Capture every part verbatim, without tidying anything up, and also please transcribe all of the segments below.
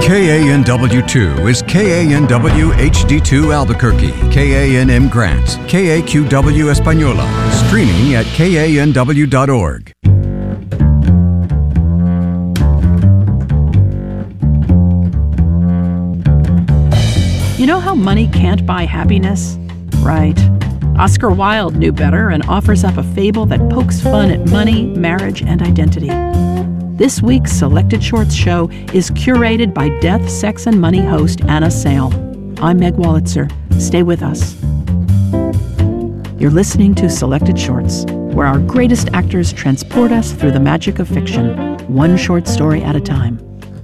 K A N W two is K A N W H D two Albuquerque, K A N M Grants, K A Q W Española, streaming at K A N W dot org. You know how money can't buy happiness? Right. Oscar Wilde knew better and offers up a fable that pokes fun at money, marriage, and identity. This week's Selected Shorts show is curated by Death, Sex, and Money host Anna Sale. I'm Meg Wolitzer. Stay with us. You're listening to Selected Shorts, where our greatest actors transport us through the magic of fiction, one short story at a time.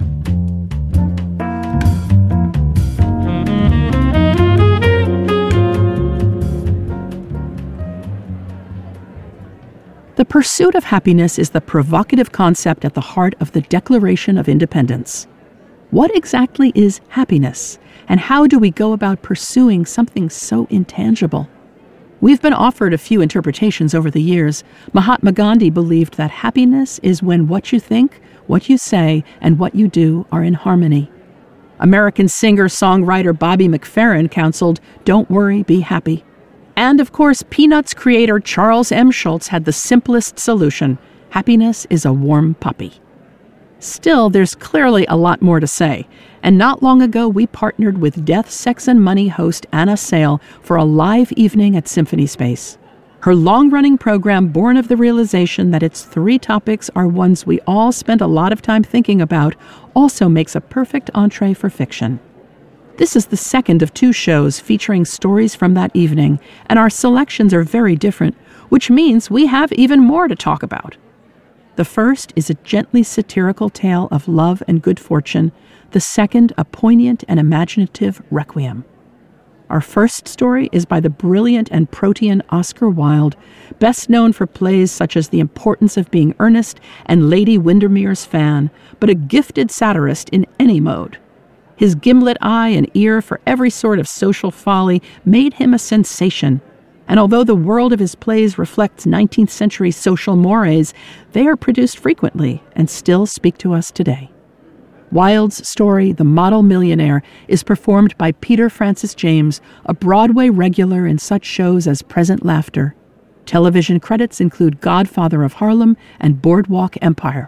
The pursuit of happiness is the provocative concept at the heart of the Declaration of Independence. What exactly is happiness, and how do we go about pursuing something so intangible? We've been offered a few interpretations over the years. Mahatma Gandhi believed that happiness is when what you think, what you say, and what you do are in harmony. American singer-songwriter Bobby McFerrin counseled, "Don't worry, be happy." And, of course, Peanuts creator Charles M. Schulz had the simplest solution. Happiness is a warm puppy. Still, there's clearly a lot more to say. And not long ago, we partnered with Death, Sex, and Money host Anna Sale for a live evening at Symphony Space. Her long-running program, born of the realization that its three topics are ones we all spend a lot of time thinking about, also makes a perfect entree for fiction. This is the second of two shows featuring stories from that evening, and our selections are very different, which means we have even more to talk about. The first is a gently satirical tale of love and good fortune, the second a poignant and imaginative requiem. Our first story is by the brilliant and protean Oscar Wilde, best known for plays such as The Importance of Being Earnest and Lady Windermere's Fan, but a gifted satirist in any mode. His gimlet eye and ear for every sort of social folly made him a sensation. And although the world of his plays reflects nineteenth century social mores, they are produced frequently and still speak to us today. Wilde's story, The Model Millionaire, is performed by Peter Francis James, a Broadway regular in such shows as Present Laughter. Television credits include Godfather of Harlem and Boardwalk Empire.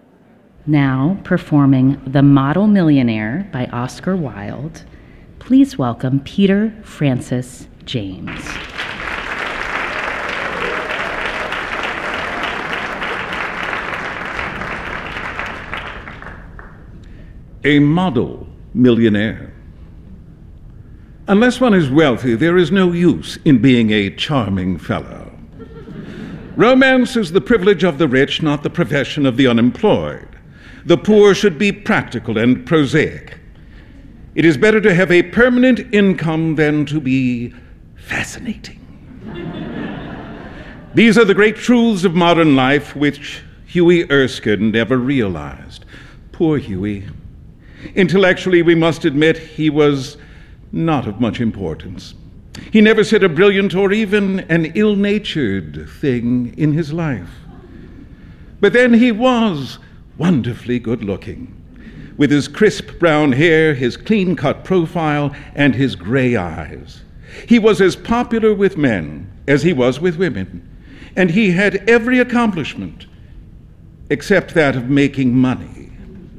Now performing The Model Millionaire by Oscar Wilde, please welcome Peter Francis James. A model millionaire. Unless one is wealthy, there is no use in being a charming fellow. Romance is the privilege of the rich, not the profession of the unemployed. The poor should be practical and prosaic. It is better to have a permanent income than to be fascinating. These are the great truths of modern life which Huey Erskine never realized. Poor Huey. Intellectually, we must admit he was not of much importance. He never said a brilliant or even an ill-natured thing in his life. But then he was wonderfully good-looking, with his crisp brown hair, his clean-cut profile, and his gray eyes. He was as popular with men as he was with women, and he had every accomplishment except that of making money.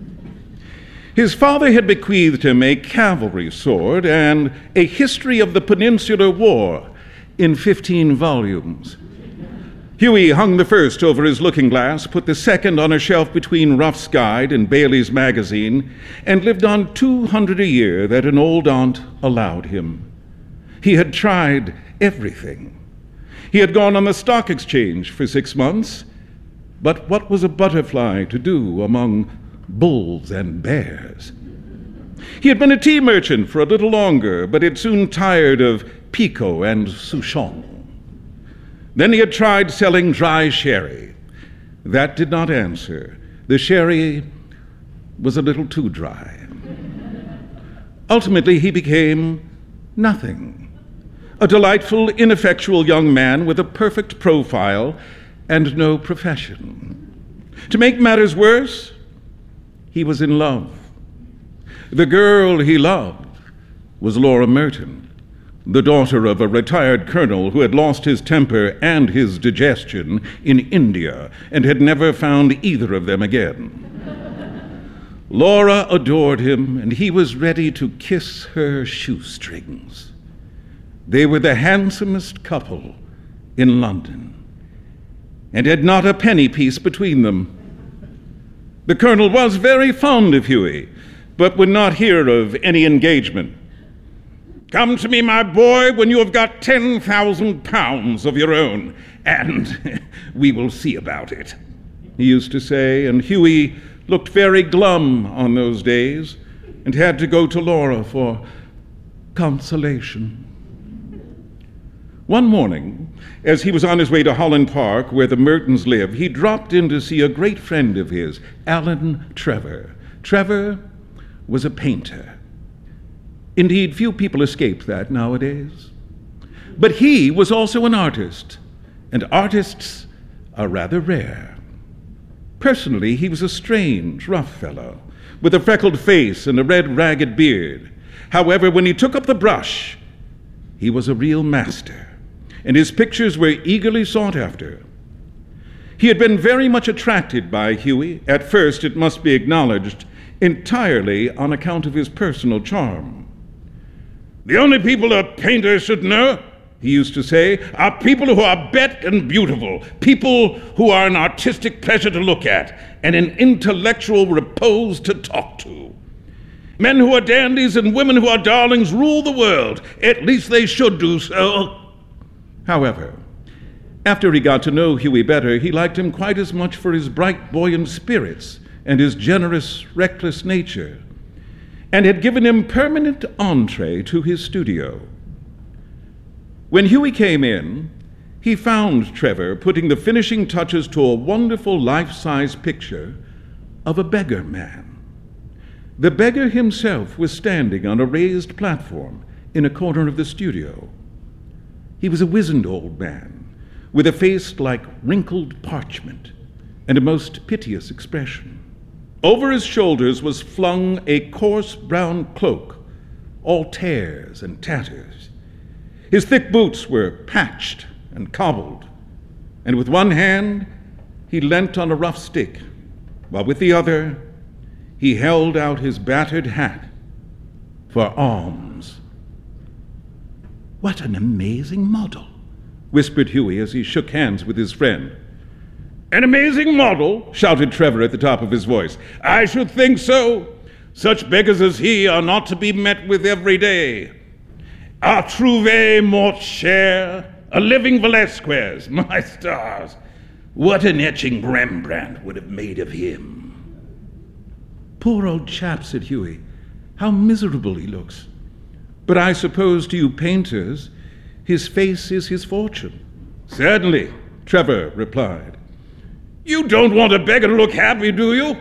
His father had bequeathed him a cavalry sword and a history of the Peninsular War in fifteen volumes. Huey hung the first over his looking-glass, put the second on a shelf between Ruff's Guide and Bailey's Magazine, and lived on two hundred a year that an old aunt allowed him. He had tried everything. He had gone on the stock exchange for six months, but what was a butterfly to do among bulls and bears? He had been a tea merchant for a little longer, but had soon tired of Picot and Souchon. Then he had tried selling dry sherry. That did not answer. The sherry was a little too dry. Ultimately, he became nothing. A delightful, ineffectual young man with a perfect profile and no profession. To make matters worse, he was in love. The girl he loved was Laura Merton, the daughter of a retired colonel who had lost his temper and his digestion in India and had never found either of them again. Laura adored him, and he was ready to kiss her shoestrings. They were the handsomest couple in London, and had not a penny piece between them. The colonel was very fond of Hughie, but would not hear of any engagement. "Come to me, my boy, when you have got ten thousand pounds of your own, and we will see about it," he used to say, and Hughie looked very glum on those days and had to go to Laura for consolation. One morning, as he was on his way to Holland Park, where the Mertons live, he dropped in to see a great friend of his, Alan Trevor. Trevor was a painter. Indeed, few people escape that nowadays. But he was also an artist, and artists are rather rare. Personally, he was a strange, rough fellow, with a freckled face and a red, ragged beard. However, when he took up the brush, he was a real master, and his pictures were eagerly sought after. He had been very much attracted by Hughie, at first, it must be acknowledged, entirely on account of his personal charm. "The only people a painter should know," he used to say, "are people who are bet and beautiful, people who are an artistic pleasure to look at and an intellectual repose to talk to. Men who are dandies and women who are darlings rule the world. At least they should do so." However, after he got to know Hughie better, he liked him quite as much for his bright, buoyant spirits and his generous, reckless nature, and had given him permanent entree to his studio. When Hughie came in, he found Trevor putting the finishing touches to a wonderful life-size picture of a beggar man. The beggar himself was standing on a raised platform in a corner of the studio. He was a wizened old man, with a face like wrinkled parchment and a most piteous expression. Over his shoulders was flung a coarse brown cloak, all tears and tatters. His thick boots were patched and cobbled, and with one hand he leant on a rough stick, while with the other he held out his battered hat for alms. "What an amazing model," whispered Hughie as he shook hands with his friend. "An amazing model?" shouted Trevor at the top of his voice. "I should think so. Such beggars as he are not to be met with every day. A trouvé mort cher, a living Velasquez, my stars. What an etching Rembrandt would have made of him." "Poor old chap," said Hughie. "How miserable he looks. But I suppose to you painters, his face is his fortune." "Certainly," Trevor replied. "You don't want a beggar to look happy, do you?"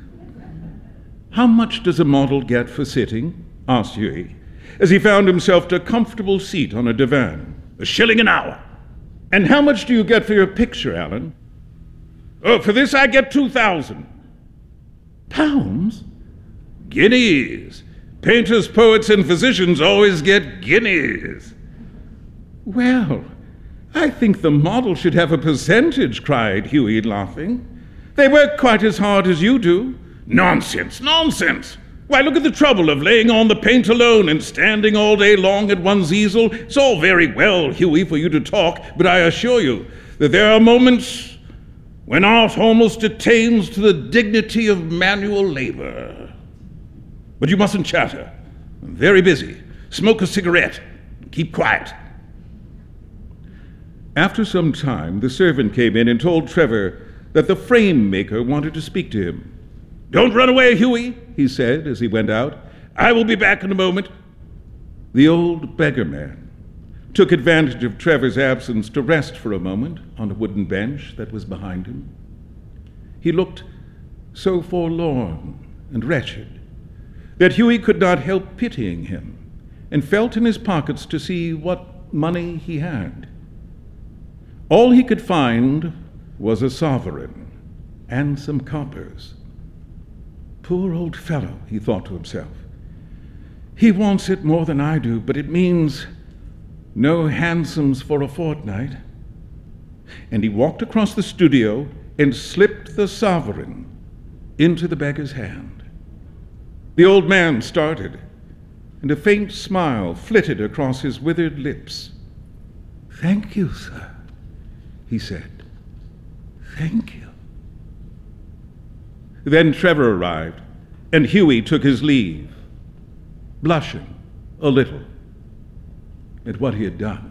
"How much does a model get for sitting?" asked Hughie, as he found himself to a comfortable seat on a divan. "A shilling an hour." "And how much do you get for your picture, Alan?" "Oh, for this I get two thousand. "Pounds?" "Guineas. Painters, poets, and physicians always get guineas." "Well, I think the model should have a percentage," cried Hughie, laughing. "They work quite as hard as you do." "Nonsense, nonsense. Why, look at the trouble of laying on the paint alone and standing all day long at one's easel. It's all very well, Hughie, for you to talk, but I assure you that there are moments when art almost attains to the dignity of manual labor. But you mustn't chatter. I'm very busy. Smoke a cigarette. Keep quiet." After some time, the servant came in and told Trevor that the frame maker wanted to speak to him. "Don't run away, Hughie," he said as he went out. "I will be back in a moment." The old beggar man took advantage of Trevor's absence to rest for a moment on a wooden bench that was behind him. He looked so forlorn and wretched that Hughie could not help pitying him, and felt in his pockets to see what money he had. All he could find was a sovereign and some coppers. "Poor old fellow," he thought to himself. He wants it more than I do, but it means no hansoms for a fortnight. And he walked across the studio and slipped the sovereign into the beggar's hand. The old man started, and a faint smile flitted across his withered lips. "Thank you, sir," he said. "Thank you." Then Trevor arrived, and Hughie took his leave, blushing a little at what he had done.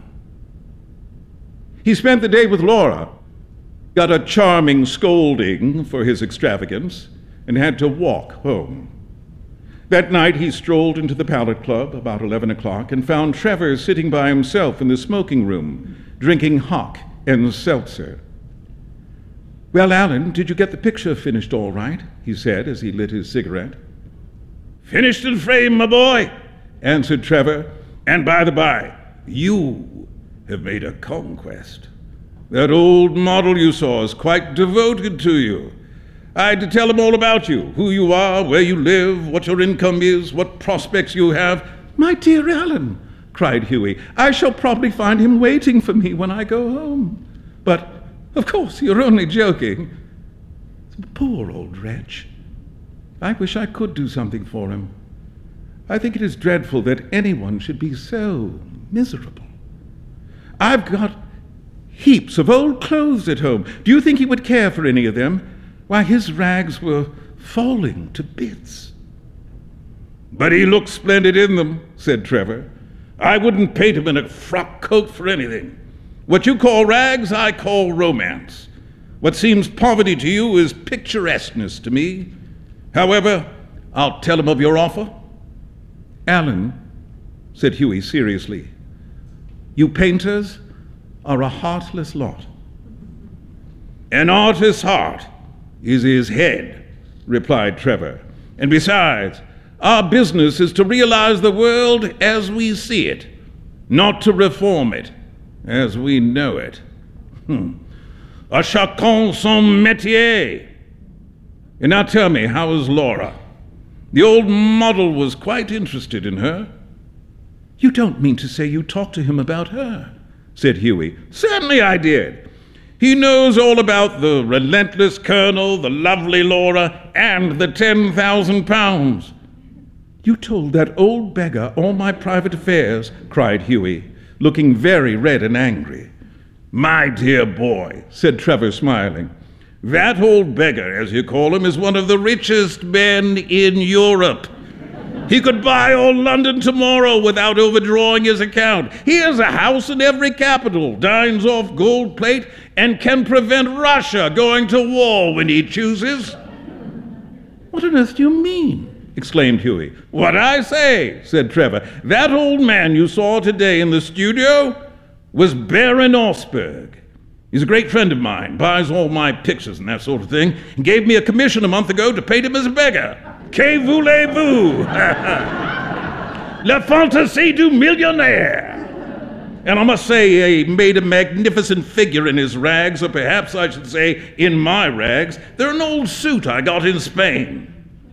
He spent the day with Laura, got a charming scolding for his extravagance, and had to walk home. That night he strolled into the Pallet Club about eleven o'clock and found Trevor sitting by himself in the smoking room, drinking hock and seltzer. "Well, Alan, did you get the picture finished all right?" he said as he lit his cigarette. "Finished in frame, my boy," answered Trevor. "And by the by, you have made a conquest. That old model you saw is quite devoted to you. I had to tell him all about you, who you are, where you live, what your income is, what prospects you have." "My dear Alan," cried Hughie, "I shall probably find him waiting for me when I go home. But, of course, you're only joking. Poor old wretch. I wish I could do something for him. I think it is dreadful that anyone should be so miserable. I've got heaps of old clothes at home. Do you think he would care for any of them? Why, his rags were falling to bits." "But he looks splendid in them," said Trevor. "I wouldn't paint him in a frock coat for anything. What you call rags, I call romance. What seems poverty to you is picturesqueness to me. However, I'll tell him of your offer." "Alan," said Hughie seriously, "you painters are a heartless lot." "An artist's heart is his head," replied Trevor. "And besides, our business is to realize the world as we see it, not to reform it as we know it. Hmm. A chacun son métier. And now tell me, how is Laura? The old model was quite interested in her." "You don't mean to say you talked to him about her?" said Hughie. "Certainly I did. He knows all about the relentless colonel, the lovely Laura, and the ten thousand pounds. "You told that old beggar all my private affairs," cried Hughie, looking very red and angry. "My dear boy," said Trevor, smiling, "that old beggar, as you call him, is one of the richest men in Europe. He could buy all London tomorrow without overdrawing his account. He has a house in every capital, dines off gold plate, and can prevent Russia going to war when he chooses." "What on earth do you mean?" exclaimed Hughie. "What I say," said Trevor. "That old man you saw today in the studio was Baron Augsburg. He's a great friend of mine, buys all my pictures and that sort of thing, and gave me a commission a month ago to paint him as a beggar. Que voulez-vous? La fantaisie du millionnaire. And I must say, he made a magnificent figure in his rags, or perhaps I should say, in my rags. They're an old suit I got in Spain."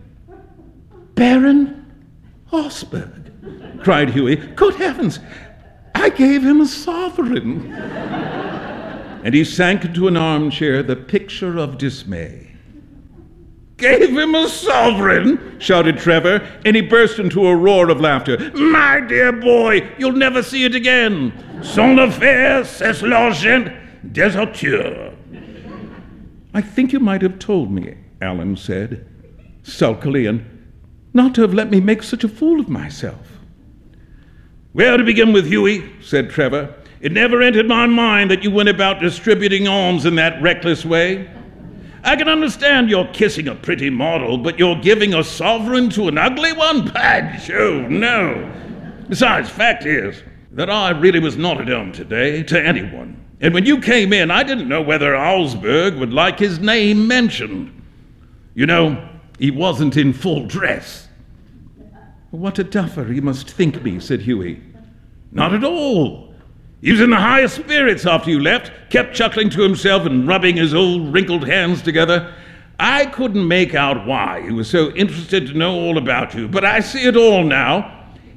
"Baron Augsburg," cried Hughie. "Good heavens, I gave him a sovereign." And he sank into an armchair, the picture of dismay. "Gave him a sovereign?" shouted Trevor, and he burst into a roar of laughter. "My dear boy, you'll never see it again. Son affaire, c'est l'argent des auteurs." "I think you might have told me," Alan said, sulkily, "and not to have let me make such a fool of myself." "Well, to begin with, Hughie," said Trevor, "it never entered my mind that you went about distributing alms in that reckless way. I can understand you're kissing a pretty model, but you're giving a sovereign to an ugly one? By Jove, no. Besides, fact is that I really was not at home today to anyone. And when you came in, I didn't know whether Augsburg would like his name mentioned. You know, he wasn't in full dress." "What a duffer he must think me," said Hughie. "Not at all. He was in the highest spirits after you left, kept chuckling to himself and rubbing his old wrinkled hands together. I couldn't make out why he was so interested to know all about you, but I see it all now.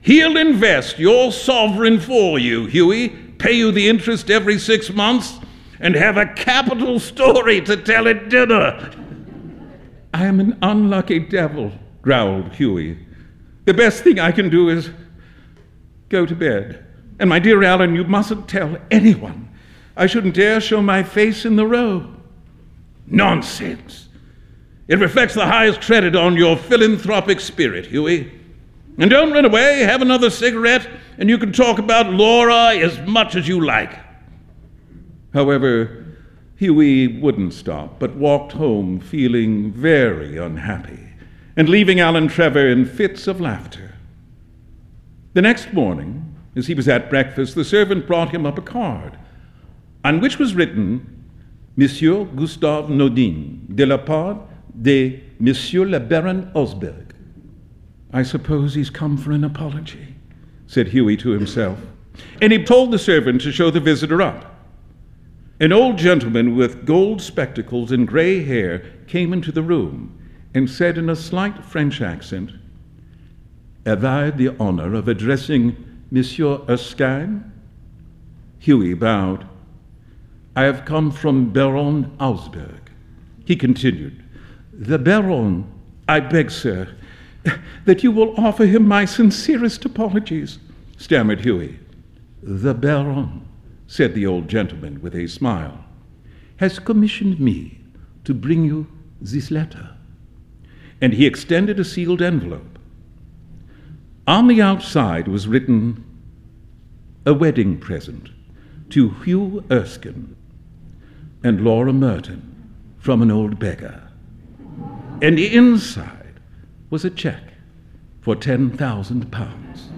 He'll invest your sovereign for you, Huey, pay you the interest every six months, and have a capital story to tell at dinner. I am an unlucky devil, growled Huey. The best thing I can do is go to bed. And my dear Alan, you mustn't tell anyone. I shouldn't dare show my face in the row. Nonsense. It reflects the highest credit on your philanthropic spirit, Huey. And don't run away, have another cigarette, and you can talk about Laura as much as you like. However, Huey wouldn't stop, but walked home feeling very unhappy, and leaving Alan Trevor in fits of laughter. The next morning, as he was at breakfast, the servant brought him up a card, on which was written, Monsieur Gustave Nodin, de la part de Monsieur le Baron Osberg. I suppose he's come for an apology, said Huey to himself, and he told the servant to show the visitor up. An old gentleman with gold spectacles and gray hair came into the room and said in a slight French accent, Have I the honor of addressing Monsieur Erskine? Huey bowed. I have come from Baron Ausberg. He continued, The Baron, I beg, sir, that you will offer him my sincerest apologies, stammered Huey. The Baron, said the old gentleman with a smile, has commissioned me to bring you this letter. And he extended a sealed envelope. On the outside was written, A wedding present to Hugh Erskine and Laura Merton from an old beggar. And inside was a check for ten thousand pounds.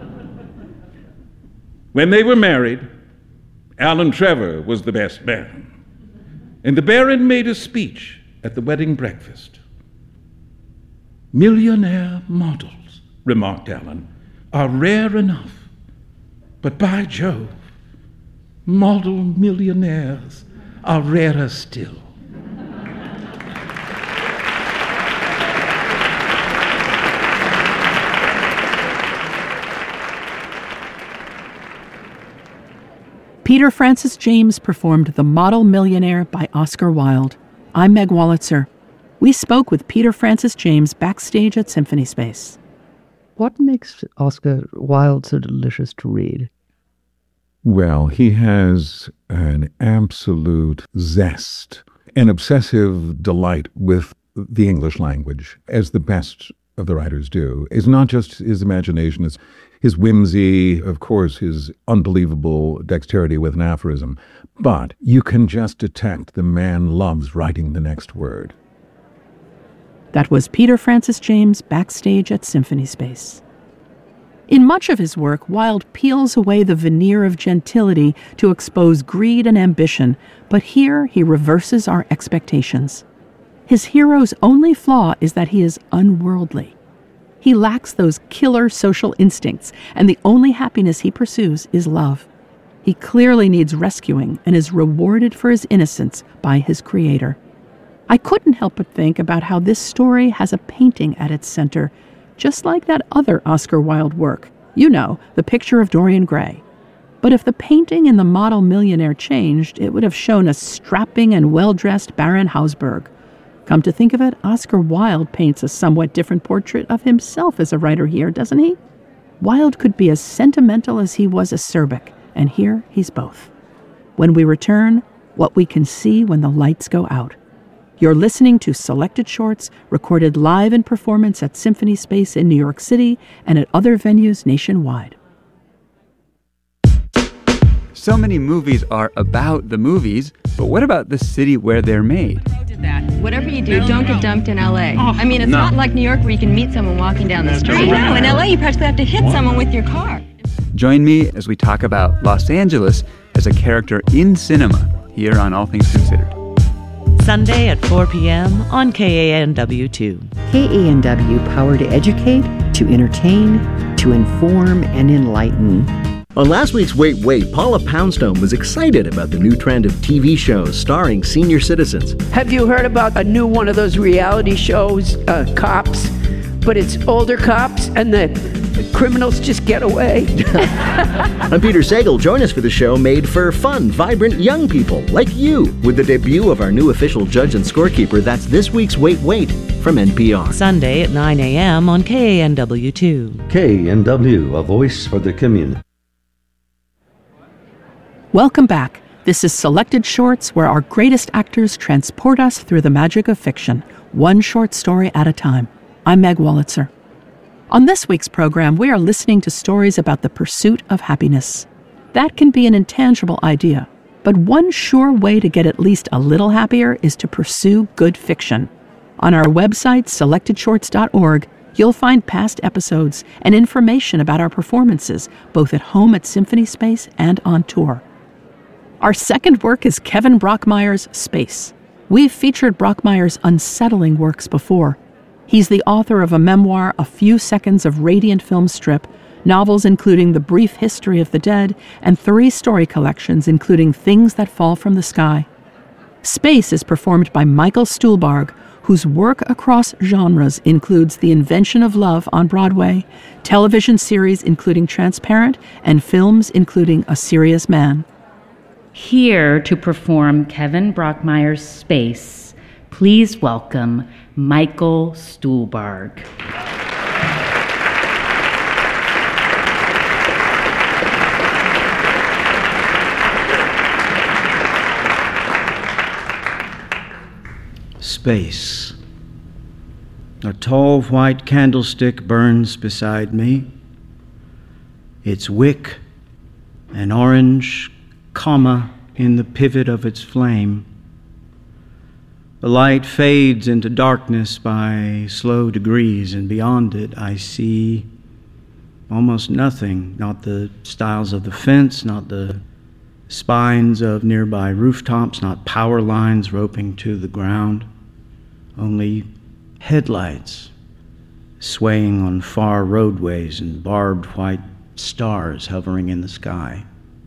When they were married, Alan Trevor was the best man, and the Baron made a speech at the wedding breakfast. Millionaire models, remarked Alan, are rare enough, but by Jove, model millionaires are rarer still. Peter Francis James performed The Model Millionaire by Oscar Wilde. I'm Meg Wolitzer. We spoke with Peter Francis James backstage at Symphony Space. What makes Oscar Wilde so delicious to read? Well, he has an absolute zest, an obsessive delight with the English language, as the best of the writers do. It's not just his imagination, it's his whimsy, of course, his unbelievable dexterity with an aphorism. But you can just detect the man loves writing the next word. That was Peter Francis James backstage at Symphony Space. In much of his work, Wilde peels away the veneer of gentility to expose greed and ambition, but here he reverses our expectations. His hero's only flaw is that he is unworldly. He lacks those killer social instincts, and the only happiness he pursues is love. He clearly needs rescuing and is rewarded for his innocence by his creator. I couldn't help but think about how this story has a painting at its center, just like that other Oscar Wilde work, you know, The Picture of Dorian Gray. But if the painting in The Model Millionaire changed, it would have shown a strapping and well-dressed Baron Hausberg. Come to think of it, Oscar Wilde paints a somewhat different portrait of himself as a writer here, doesn't he? Wilde could be as sentimental as he was acerbic, and here he's both. When we return, what we can see when the lights go out. You're listening to Selected Shorts, recorded live in performance at Symphony Space in New York City and at other venues nationwide. So many movies are about the movies, but what about the city where they're made? That. Whatever you do, don't get dumped in L A. Oh, I mean, it's no. not like New York where you can meet someone walking down the street. I know. In L A, you practically have to hit what? someone with your car. Join me as we talk about Los Angeles as a character in cinema here on All Things Considered. Sunday at four p.m. on K A N W two. K A N W, power to educate, to entertain, to inform, and enlighten. On last week's Wait, Wait, Paula Poundstone was excited about the new trend of T V shows starring senior citizens. Have you heard about a new one of those reality shows, uh, Cops? but it's older cops and the criminals just get away. I'm Peter Sagal. Join us for the show made for fun, vibrant young people like you with the debut of our new official judge and scorekeeper. That's this week's Wait, Wait from N P R. Sunday at nine a.m. on K A N W two. K A N W, a voice for the community. Welcome back. This is Selected Shorts, where our greatest actors transport us through the magic of fiction, one short story at a time. I'm Meg Wolitzer. On this week's program, we are listening to stories about the pursuit of happiness. That can be an intangible idea, but one sure way to get at least a little happier is to pursue good fiction. On our website, selected shorts dot org, you'll find past episodes and information about our performances, both at home at Symphony Space and on tour. Our second work is Kevin Brockmeyer's Space. We've featured Brockmeyer's unsettling works before. He's the author of a memoir, A Few Seconds of Radiant Film Strip, novels including The Brief History of the Dead, and three story collections including Things That Fall from the Sky. Space is performed by Michael Stuhlbarg, whose work across genres includes The Invention of Love on Broadway, television series including Transparent, and films including A Serious Man. Here to perform Kevin Brockmeyer's Space, please welcome Michael Stuhlbarg. Space. A tall white candlestick burns beside me. Its wick, an orange comma in the pivot of its flame. The light fades into darkness by slow degrees, and beyond it I see almost nothing, not the stiles of the fence, not the spines of nearby rooftops, not power lines roping to the ground, only headlights swaying on far roadways and barbed white stars hovering in the sky.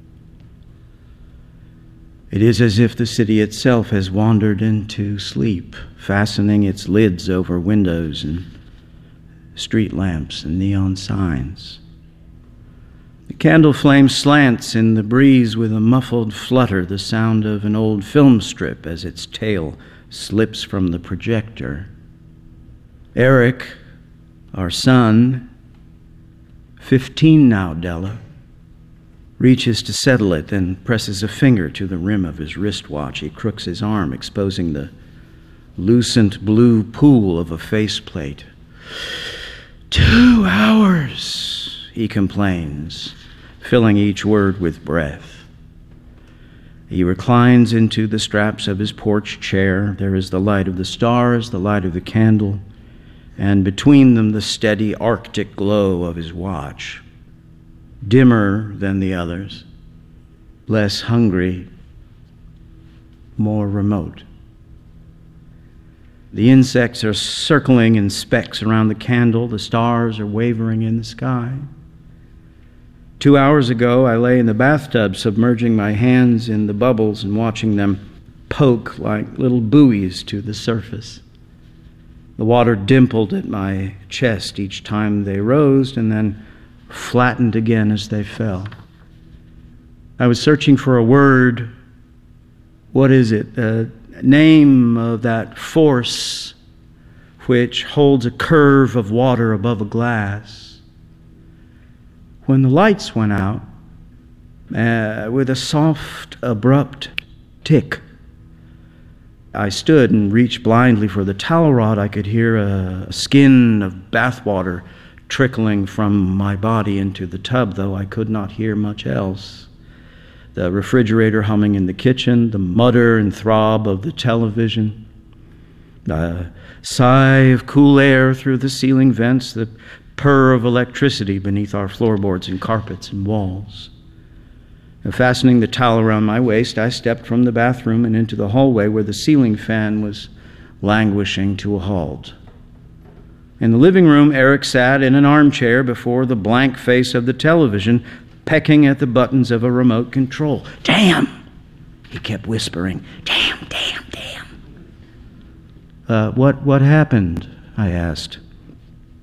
It is as if the city itself has wandered into sleep, fastening its lids over windows and street lamps and neon signs. The candle flame slants in the breeze with a muffled flutter, the sound of an old film strip as its tail slips from the projector. Eric, our son, fifteen now, Della, reaches to settle it, then presses a finger to the rim of his wristwatch. He crooks his arm, exposing the lucent blue pool of a faceplate. Two hours, he complains, filling each word with breath. He reclines into the straps of his porch chair. There is the light of the stars, the light of the candle, and between them the steady Arctic glow of his watch. Dimmer than the others, less hungry, more remote. The insects are circling in specks around the candle. The stars are wavering in the sky. Two hours ago, I lay in the bathtub, submerging my hands in the bubbles and watching them poke like little buoys to the surface. The water dimpled at my chest each time they rose and then flattened again as they fell. I was searching for a word. What is it? The name of that force which holds a curve of water above a glass. When the lights went out, uh, with a soft, abrupt tick, I stood and reached blindly for the towel rod. I could hear a skin of bathwater trickling from my body into the tub, though I could not hear much else. The refrigerator humming in the kitchen, the mutter and throb of the television, a sigh of cool air through the ceiling vents, the purr of electricity beneath our floorboards and carpets and walls. And fastening the towel around my waist, I stepped from the bathroom and into the hallway where the ceiling fan was languishing to a halt. In the living room, Eric sat in an armchair before the blank face of the television, pecking at the buttons of a remote control. Damn! He kept whispering. Damn, damn, damn. Uh, what, what happened? I asked.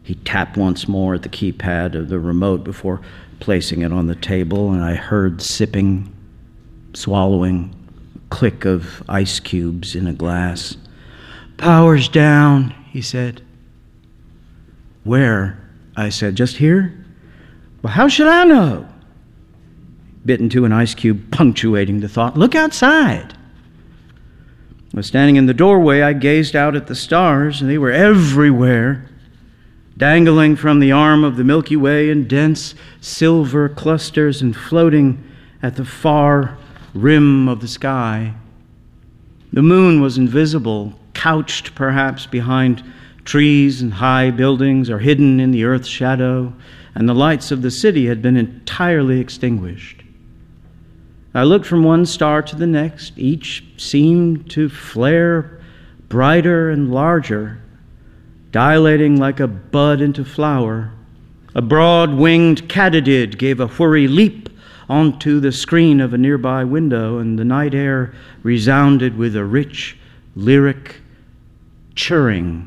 He tapped once more at the keypad of the remote before placing it on the table, and I heard sipping, swallowing, click of ice cubes in a glass. "Power's down," he said. "Where?" I said. "Just here?" "Well, how should I know?" Bit into an ice cube, punctuating the thought. "Look outside." I was standing in the doorway. I gazed out at the stars, and they were everywhere, dangling from the arm of the Milky Way in dense silver clusters and floating at the far rim of the sky. The moon was invisible, couched perhaps behind trees and high buildings, or hidden in the earth's shadow, and the lights of the city had been entirely extinguished. I looked from one star to the next. Each seemed to flare brighter and larger, dilating like a bud into flower. A broad-winged katydid gave a whirry leap onto the screen of a nearby window, and the night air resounded with a rich, lyric chirring.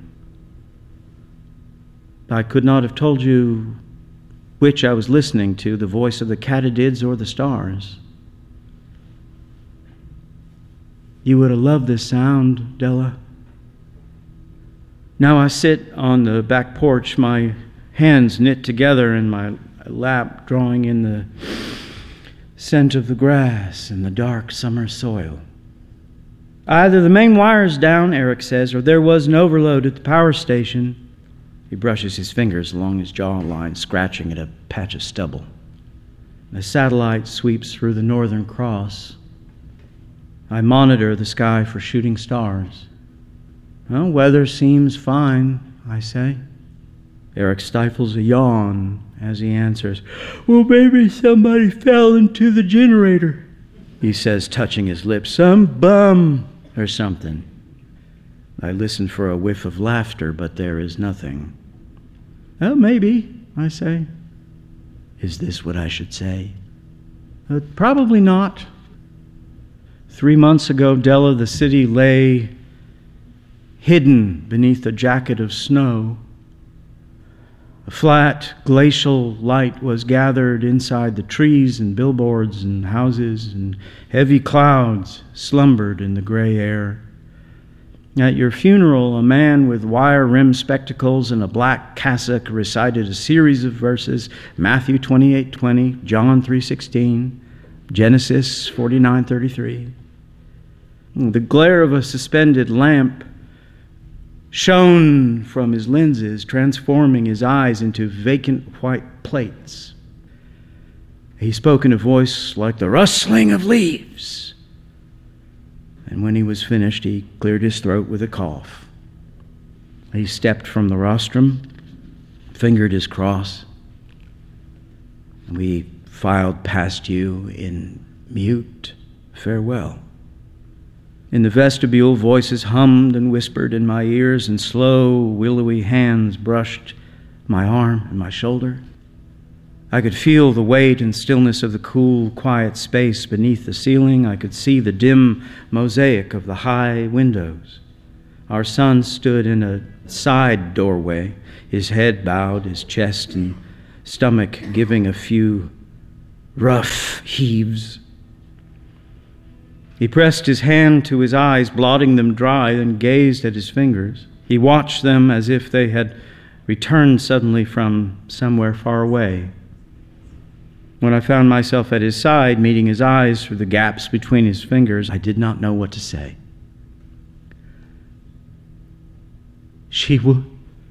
I could not have told you which I was listening to, the voice of the katydids or the stars. You would have loved this sound, Della. Now I sit on the back porch, my hands knit together in my lap, drawing in the scent of the grass and the dark summer soil. Either the main wire's down, Eric says, or there was an overload at the power station. He brushes his fingers along his jawline, scratching at a patch of stubble. The satellite sweeps through the Northern Cross. I monitor the sky for shooting stars. Well, weather seems fine, I say. Eric stifles a yawn as he answers, "Well, maybe somebody fell into the generator," he says, touching his lips. "Some bum or something." I listen for a whiff of laughter, but there is nothing. "Well, maybe," I say. Is this what I should say? Uh, probably not. Three months ago, Della, the city lay hidden beneath a jacket of snow. A flat, glacial light was gathered inside the trees and billboards and houses, and heavy clouds slumbered in the gray air. At your funeral, a man with wire-rimmed spectacles and a black cassock recited a series of verses, Matthew twenty-eight twenty, John three sixteen, Genesis forty-nine thirty-three. The glare of a suspended lamp shone from his lenses, transforming his eyes into vacant white plates. He spoke in a voice like the rustling of leaves. And when he was finished, he cleared his throat with a cough. He stepped from the rostrum, fingered his cross, and we filed past you in mute farewell. In the vestibule, voices hummed and whispered in my ears, and slow, willowy hands brushed my arm and my shoulder. I could feel the weight and stillness of the cool, quiet space beneath the ceiling. I could see the dim mosaic of the high windows. Our son stood in a side doorway, his head bowed, his chest and stomach giving a few rough heaves. He pressed his hand to his eyes, blotting them dry, and gazed at his fingers. He watched them as if they had returned suddenly from somewhere far away. When I found myself at his side, meeting his eyes through the gaps between his fingers, I did not know what to say. She would,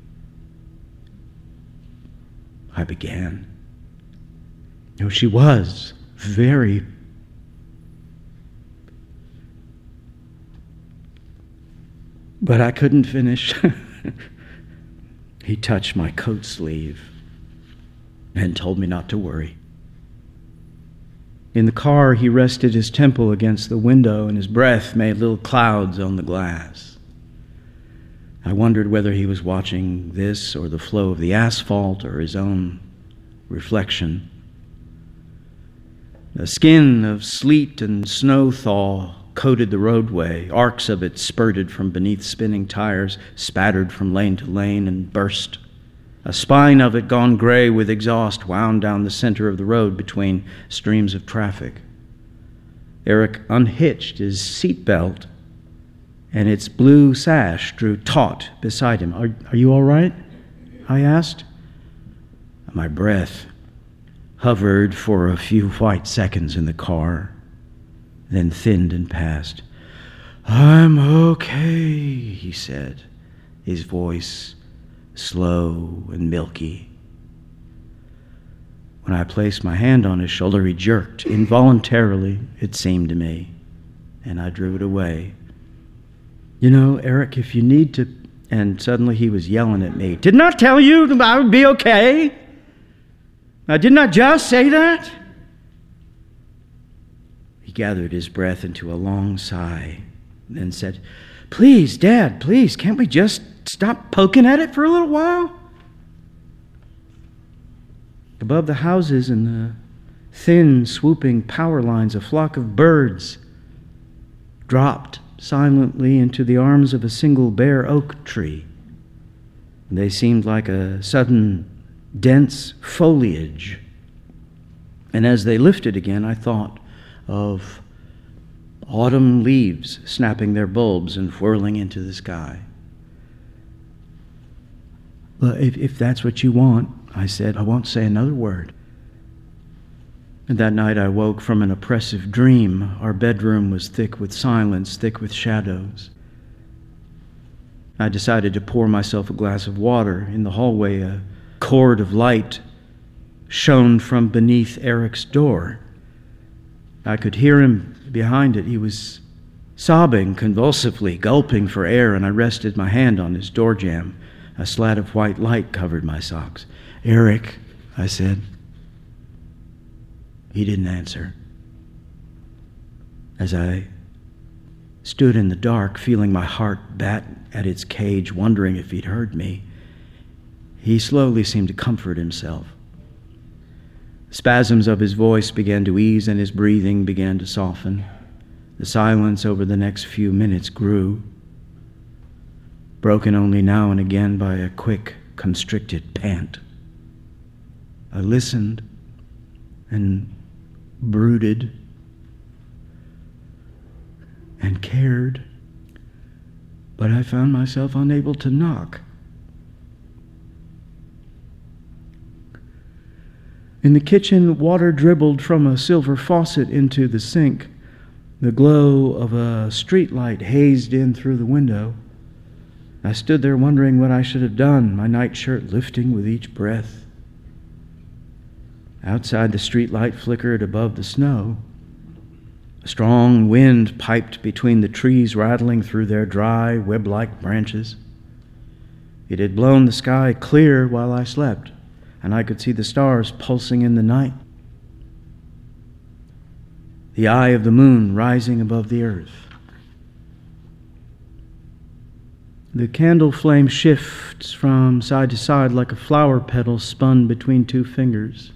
I began. No, she was very But I couldn't finish. He touched my coat sleeve and told me not to worry. In the car, he rested his temple against the window, and his breath made little clouds on the glass. I wondered whether he was watching this or the flow of the asphalt or his own reflection. A skin of sleet and snow thaw coated the roadway. Arcs of it spurted from beneath spinning tires, spattered from lane to lane, and burst A spine of it gone gray with exhaust wound down the center of the road between streams of traffic. Eric unhitched his seatbelt, and its blue sash drew taut beside him. Are, are you all right? I asked. My breath hovered for a few white seconds in the car, then thinned and passed. I'm okay, he said, his voice slow and milky. When I placed my hand on his shoulder, he jerked, involuntarily, it seemed to me, and I drew it away. You know, Eric, if you need to... And suddenly he was yelling at me. Didn't I tell you I would be okay? Now, didn't I just say that? He gathered his breath into a long sigh, then said, Please, Dad, please, can't we just stop poking at it for a little while? Above the houses and the thin, swooping power lines, a flock of birds dropped silently into the arms of a single bare oak tree. They seemed like a sudden, dense foliage. And as they lifted again, I thought of autumn leaves snapping their bulbs and whirling into the sky. Well, if, if that's what you want, I said, I won't say another word. And that night I woke from an oppressive dream. Our bedroom was thick with silence, thick with shadows. I decided to pour myself a glass of water. In the hallway, a cord of light shone from beneath Eric's door. I could hear him behind it. He was sobbing convulsively, gulping for air, and I rested my hand on his door jamb. A slat of white light covered my socks. Eric, I said. He didn't answer. As I stood in the dark, feeling my heart bat at its cage, wondering if he'd heard me, he slowly seemed to comfort himself. Spasms of his voice began to ease and his breathing began to soften. The silence over the next few minutes grew, broken only now and again by a quick, constricted pant. I listened and brooded and cared, but I found myself unable to knock. In the kitchen, water dribbled from a silver faucet into the sink. The glow of a street light hazed in through the window. I stood there wondering what I should have done, my nightshirt lifting with each breath. Outside, the street light flickered above the snow. A strong wind piped between the trees, rattling through their dry, web-like branches. It had blown the sky clear while I slept, and I could see the stars pulsing in the night. The eye of the moon rising above the earth. The candle flame shifts from side to side like a flower petal spun between two fingers.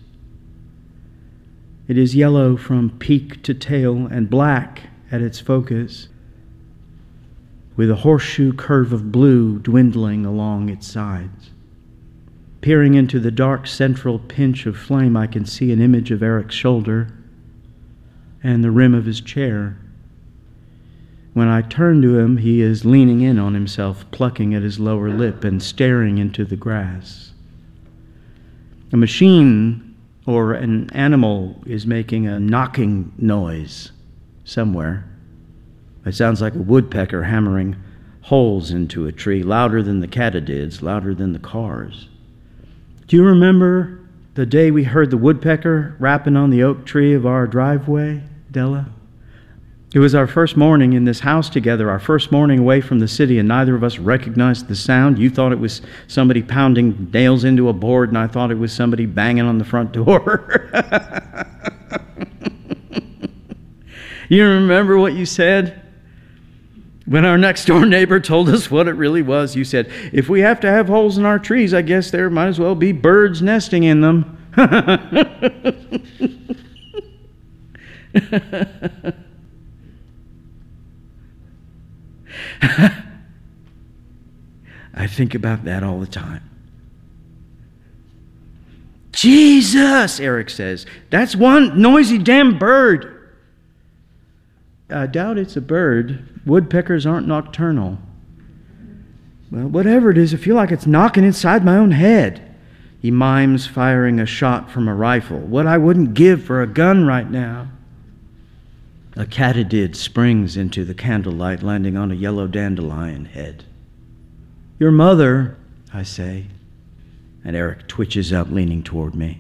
It is yellow from peak to tail and black at its focus, with a horseshoe curve of blue dwindling along its sides. Peering into the dark central pinch of flame, I can see an image of Eric's shoulder and the rim of his chair. When I turn to him, he is leaning in on himself, plucking at his lower lip and staring into the grass. A machine or an animal is making a knocking noise somewhere. It sounds like a woodpecker hammering holes into a tree, louder than the katydids, louder than the cars. Do you remember the day we heard the woodpecker rapping on the oak tree of our driveway, Della? It was our first morning in this house together, our first morning away from the city, and neither of us recognized the sound. You thought it was somebody pounding nails into a board, and I thought it was somebody banging on the front door. You remember what you said? When our next-door neighbor told us what it really was, you said, if we have to have holes in our trees, I guess there might as well be birds nesting in them. I think about that all the time. Jesus, Eric says. That's one noisy damn bird. I doubt it's a bird. Woodpeckers aren't nocturnal. Well, whatever it is, I feel like it's knocking inside my own head. He mimes firing a shot from a rifle. What I wouldn't give for a gun right now. A katydid springs into the candlelight, landing on a yellow dandelion head. Your mother, I say, and Eric twitches up, leaning toward me.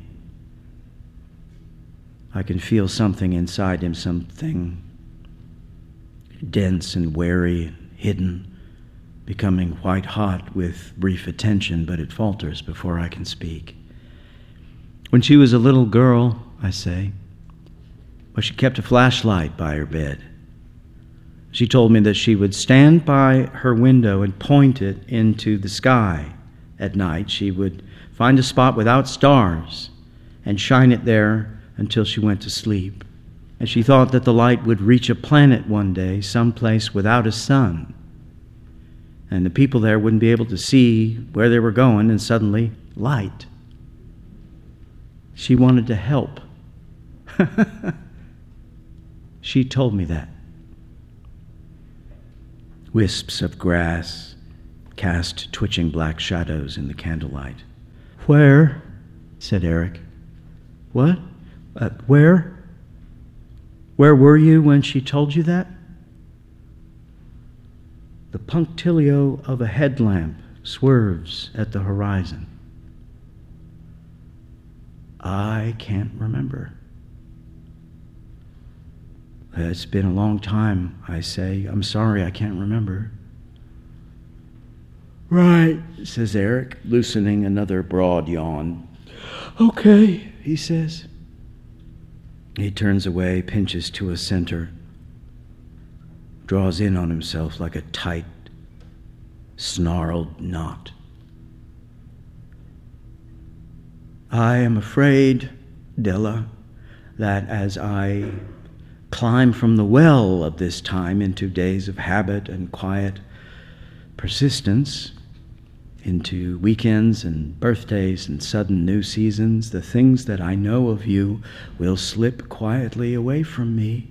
I can feel something inside him, something dense and wary and hidden, becoming white hot with brief attention, but it falters before I can speak. When she was a little girl, I say, well, she kept a flashlight by her bed. She told me that she would stand by her window and point it into the sky. At night, she would find a spot without stars and shine it there until she went to sleep. And she thought that the light would reach a planet one day, someplace without a sun. And the people there wouldn't be able to see where they were going, and suddenly, light. She wanted to help. She told me that. Wisps of grass cast twitching black shadows in the candlelight. Where? Said Eric. What? Uh, where? Where were you when she told you that? The punctilio of a headlamp swerves at the horizon. I can't remember. It's been a long time, I say. I'm sorry, I can't remember. Right, says Eric, loosening another broad yawn. Okay, he says. He turns away, pinches to a center, draws in on himself like a tight, snarled knot. I am afraid, Della, that as I climb from the well of this time into days of habit and quiet persistence, into weekends and birthdays and sudden new seasons, the things that I know of you will slip quietly away from me.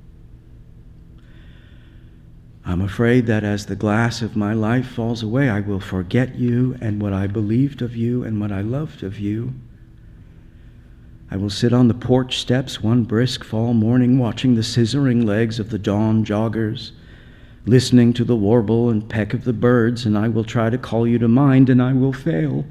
I'm afraid that as the glass of my life falls away, I will forget you and what I believed of you and what I loved of you. I will sit on the porch steps one brisk fall morning, watching the scissoring legs of the dawn joggers, listening to the warble and peck of the birds, and I will try to call you to mind, and I will fail.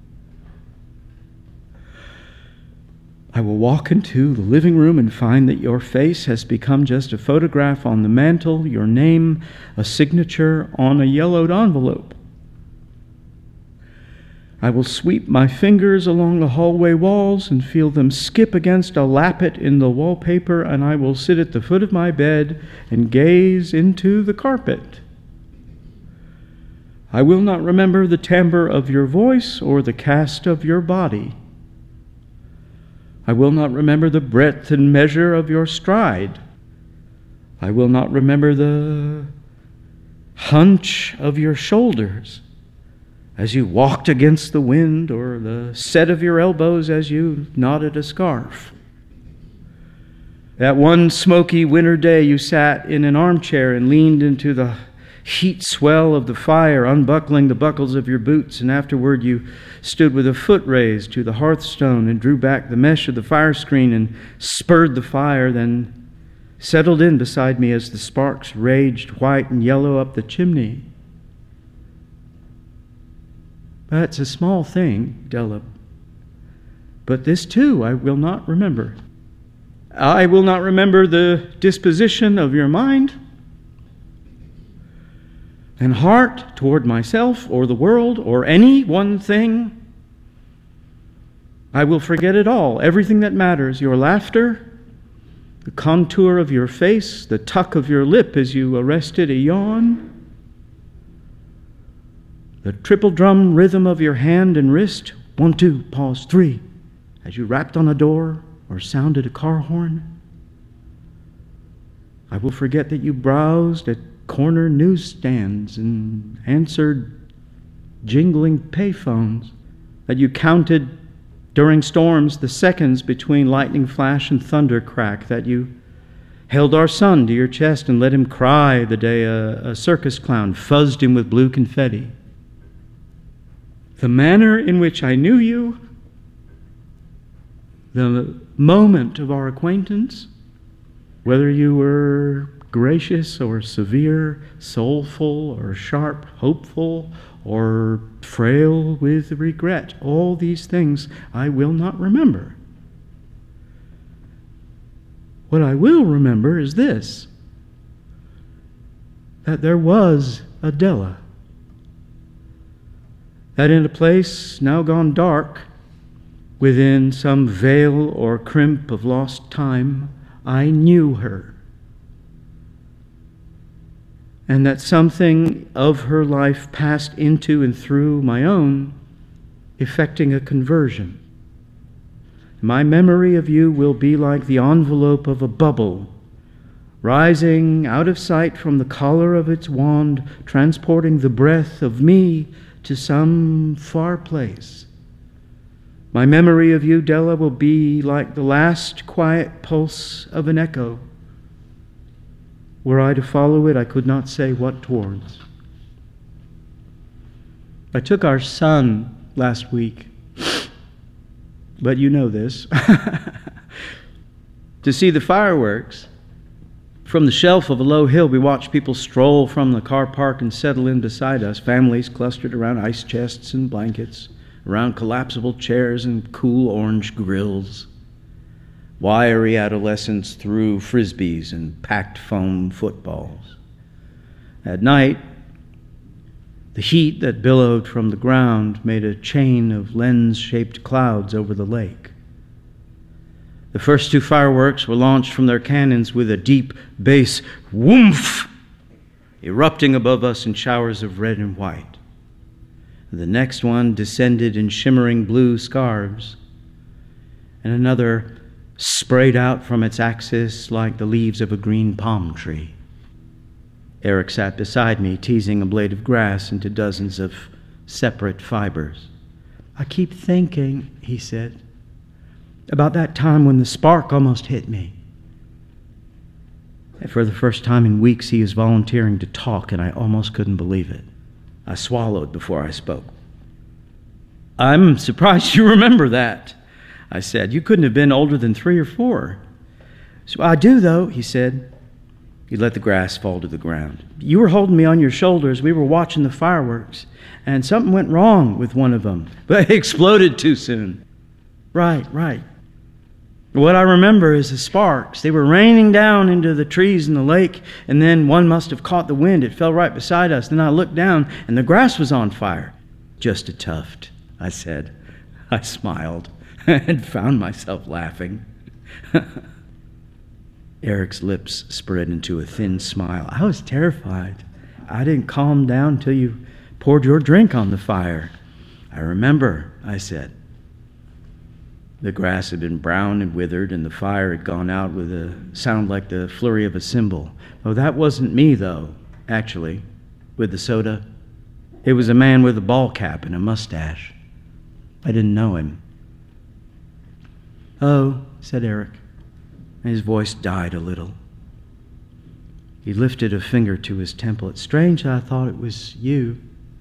I will walk into the living room and find that your face has become just a photograph on the mantel, your name a signature on a yellowed envelope. I will sweep my fingers along the hallway walls and feel them skip against a lappet in the wallpaper, and I will sit at the foot of my bed and gaze into the carpet. I will not remember the timbre of your voice or the cast of your body. I will not remember the breadth and measure of your stride. I will not remember the hunch of your shoulders as you walked against the wind, or the set of your elbows as you knotted a scarf. That one smoky winter day you sat in an armchair and leaned into the heat swell of the fire, unbuckling the buckles of your boots, and afterward you stood with a foot raised to the hearthstone and drew back the mesh of the fire screen and spurred the fire, then settled in beside me as the sparks raged white and yellow up the chimney. That's a small thing, Della. But this too I will not remember. I will not remember the disposition of your mind and heart toward myself or the world or any one thing. I will forget it all, everything that matters, your laughter, the contour of your face, the tuck of your lip as you arrested a yawn, the triple drum rhythm of your hand and wrist, one, two, pause, three, as you rapped on a door or sounded a car horn. I will forget that you browsed at corner newsstands and answered jingling payphones, that you counted During storms, the seconds between lightning flash and thunder crack, that you held our son to your chest and let him cry the day a, a circus clown fuzzed him with blue confetti. The manner in which I knew you, the moment of our acquaintance, whether you were gracious or severe, soulful or sharp, hopeful or frail with regret, all these things I will not remember. What I will remember is this, that there was a Della, that in a place now gone dark, within some veil or crimp of lost time, I knew her, and that something of her life passed into and through my own, effecting a conversion. My memory of you will be like the envelope of a bubble, rising out of sight from the collar of its wand, transporting the breath of me to some far place. My memory of you, Della, will be like the last quiet pulse of an echo. Were I to follow it, I could not say what towards. I took our son last week, but you know this, to see the fireworks. From the shelf of a low hill, we watched people stroll from the car park and settle in beside us, families clustered around ice chests and blankets, around collapsible chairs and cool orange grills. Wiry adolescents threw frisbees and packed foam footballs. At night, the heat that billowed from the ground made a chain of lens-shaped clouds over the lake. The first two fireworks were launched from their cannons with a deep bass whoomph, erupting above us in showers of red and white. The next one descended in shimmering blue scarves, and another sprayed out from its axis like the leaves of a green palm tree. Eric sat beside me, teasing a blade of grass into dozens of separate fibers. I keep thinking, he said, about that time when the spark almost hit me. And for the first time in weeks, he is volunteering to talk, and I almost couldn't believe it. I swallowed before I spoke. I'm surprised you remember that, I said. You couldn't have been older than three or four. So I do, though, he said. He let the grass fall to the ground. You were holding me on your shoulders. We were watching the fireworks, and something went wrong with one of them, but it exploded too soon. Right, right. What I remember is the sparks. They were raining down into the trees in the lake, and then one must have caught the wind. It fell right beside us. Then I looked down, and the grass was on fire. Just a tuft, I said. I smiled and found myself laughing. Eric's lips spread into a thin smile. I was terrified. I didn't calm down until you poured your drink on the fire. I remember, I said. The grass had been brown and withered, and the fire had gone out with a sound like the flurry of a cymbal. Oh, that wasn't me, though, actually, with the soda. It was a man with a ball cap and a mustache. I didn't know him. Oh, said Eric, and his voice died a little. He lifted a finger to his temple. It's strange that I thought it was you.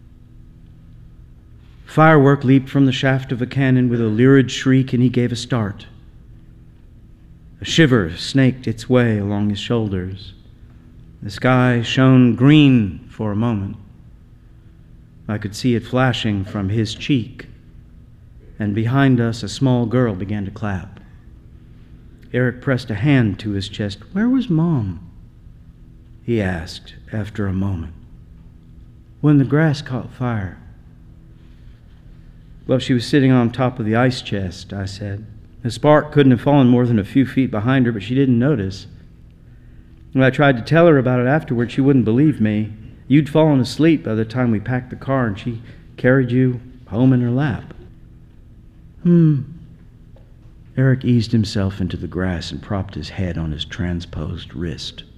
Firework leaped from the shaft of a cannon with a lurid shriek, and he gave a start. A shiver snaked its way along his shoulders. The sky shone green for a moment. I could see it flashing from his cheek, and behind us a small girl began to clap. Eric pressed a hand to his chest. Where was Mom? He asked after a moment. When the grass caught fire. Well, she was sitting on top of the ice chest, I said. The spark couldn't have fallen more than a few feet behind her, but she didn't notice. When I tried to tell her about it afterward, she wouldn't believe me. You'd fallen asleep by the time we packed the car, and she carried you home in her lap. Hmm. Eric eased himself into the grass and propped his head on his transposed wrist.